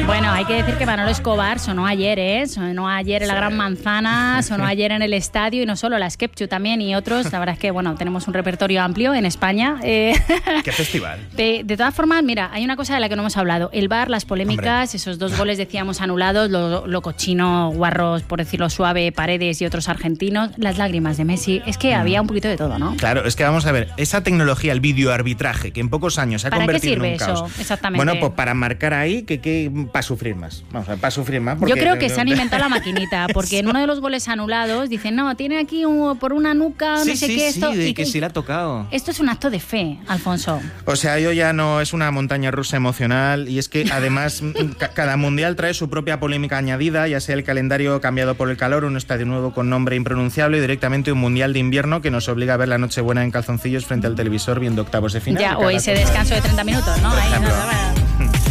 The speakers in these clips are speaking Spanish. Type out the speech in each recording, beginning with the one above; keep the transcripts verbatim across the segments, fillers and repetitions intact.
Bueno, hay que decir que Manolo Escobar sonó ayer, ¿eh? Sonó ayer en la Gran Manzana, sonó ayer en el estadio y no solo, la Skepchu también y otros. La verdad es que, bueno, tenemos un repertorio amplio en España. Eh, ¿Qué festival? De, de todas formas, mira, hay una cosa de la que no hemos hablado. El V A R, las polémicas, Hombre. esos dos goles decíamos anulados, lo, lo cochino, Guarros, por decirlo suave, Paredes y otros argentinos, las lágrimas de Messi. Es que mm. había un poquito de todo, ¿no? Claro, es que vamos a ver, esa tecnología, el videoarbitraje, que en pocos años se ha convertido en un caos. ¿Para qué sirve eso? Exactamente. Bueno, pues para marcar ahí que, que para sufrir más. Vamos a ver, para sufrir más. Porque yo creo que se han inventado la maquinita, porque sí. en uno de los goles anulados dicen, no, tiene aquí un, por una nuca, sí, no sé sí, qué, sí, esto. de y que sí le ha tocado. Esto es un acto de fe, Alfonso. O sea, yo ya no, es una montaña rusa emocional y es que además cada mundial trae su propia polémica añadida, ya sea el calendario cambiado por el calor, un estadio nuevo con nombre impronunciable y directamente un mundial de invierno que nos obliga a ver la Nochebuena en calzoncillos frente al televisor viendo octavos de final. Ya, o ese descanso de treinta minutos, ¿no? Por Ahí, ejemplo. no, no, no.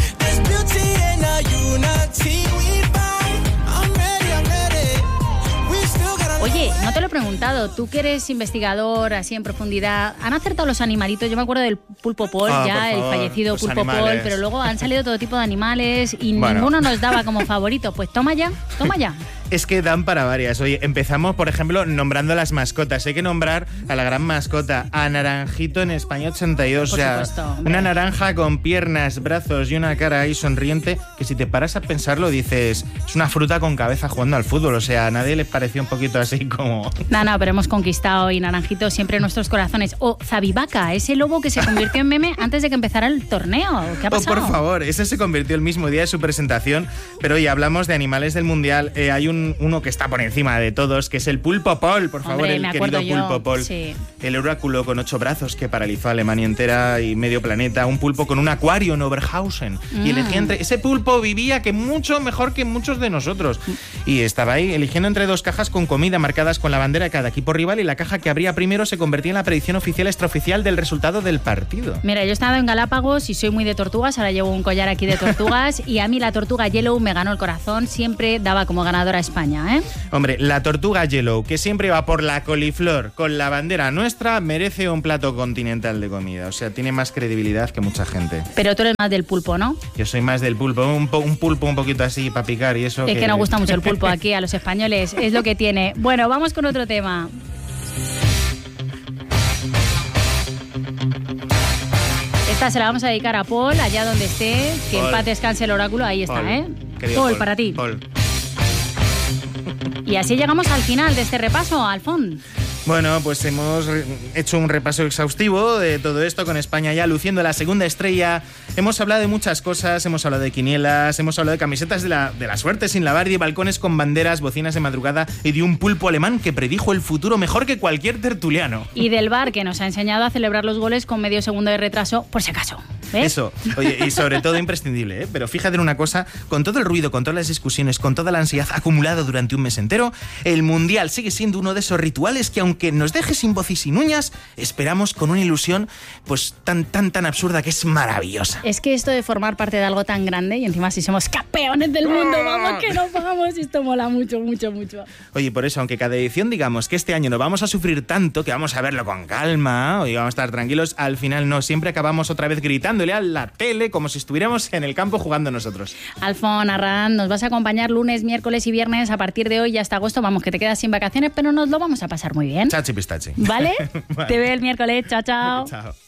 Oye, no te lo he preguntado, tú que eres investigador así en profundidad, ¿han acertado los animalitos? Yo me acuerdo del pulpo Paul, ah, ya el favor, fallecido pulpo animales. Paul, pero luego han salido todo tipo de animales y bueno. ninguno nos daba como favorito. Pues toma ya, toma ya. Es que dan para varias. Oye, empezamos, por ejemplo, nombrando las mascotas. Hay que nombrar a la gran mascota, a Naranjito en España ochenta y dos. Por o sea, supuesto, una naranja con piernas, brazos y una cara ahí sonriente, que si te paras a pensarlo dices, es una fruta con cabeza jugando al fútbol. O sea, a nadie le pareció un poquito así como... No, no, pero hemos conquistado y Naranjito siempre en nuestros corazones. O Zabivaca, ese lobo que se convirtió en meme antes de que empezara el torneo. ¿Qué ha pasado? Oh, por favor, ese se convirtió el mismo día de su presentación. Pero oye, hablamos de animales del Mundial. Eh, hay un, uno que está por encima de todos, que es el pulpo Paul, por favor, Hombre, el me querido yo, pulpo Paul. Sí. El oráculo con ocho brazos que paralizó a Alemania entera y medio planeta. Un pulpo con un acuario en Oberhausen. Mm. Y elegía entre... Ese pulpo vivía que mucho mejor que muchos de nosotros. Y estaba ahí eligiendo entre dos cajas con comida marcadas con la bandera de cada equipo rival y la caja que abría primero se convertía en la predicción oficial extraoficial del resultado del partido. Mira, yo he estado en Galápagos y soy muy de tortugas, ahora llevo un collar aquí de tortugas y a mí la tortuga Yellow me ganó el corazón, siempre daba como ganadora a España, ¿eh? Hombre, la tortuga Yellow, que siempre va por la coliflor con la bandera nuestra, merece un plato continental de comida, o sea, tiene más credibilidad que mucha gente. Pero tú eres más del pulpo, ¿no? Yo soy más del pulpo, un, po- un pulpo un poquito así para picar y eso. Es que... que nos gusta mucho el pulpo aquí a los españoles, es lo que tiene. Bueno, vamos con otro tema. Esta se la vamos a dedicar a Paul, allá donde esté, que Paul. en paz descanse el oráculo, ahí está, Paul. ¿eh? Paul, Paul, para ti. Paul. Y así llegamos al final de este repaso, Alfón. Bueno, pues hemos hecho un repaso exhaustivo de todo esto con España ya luciendo la segunda estrella. Hemos hablado de muchas cosas, hemos hablado de quinielas, hemos hablado de camisetas de la, de la suerte sin lavar, de balcones con banderas, bocinas de madrugada y de un pulpo alemán que predijo el futuro mejor que cualquier tertuliano. Y del V A R que nos ha enseñado a celebrar los goles con medio segundo de retraso, por si acaso. ¿Ves? Eso, oye, y sobre todo imprescindible, ¿eh? Pero fíjate en una cosa, con todo el ruido, con todas las discusiones, con toda la ansiedad acumulada durante un mes entero, el Mundial sigue siendo uno de esos rituales que aunque nos deje sin voz y sin uñas, esperamos con una ilusión pues tan, tan, tan absurda que es maravillosa. Es que esto de formar parte de algo tan grande y encima si somos campeones del mundo, vamos que nos vamos, esto mola mucho, mucho, mucho. Oye, por eso, aunque cada edición digamos que este año no vamos a sufrir tanto, que vamos a verlo con calma, y vamos a estar tranquilos, al final no, siempre acabamos otra vez gritándole a la tele como si estuviéramos en el campo jugando nosotros. Alfón, Arran, nos vas a acompañar lunes, miércoles y viernes a partir de hoy y hasta agosto. Vamos, que te quedas sin vacaciones, pero nos lo vamos a pasar muy bien. Chachi pistachi. ¿Vale? Vale. Te veo el miércoles. Chao, chao. Chao.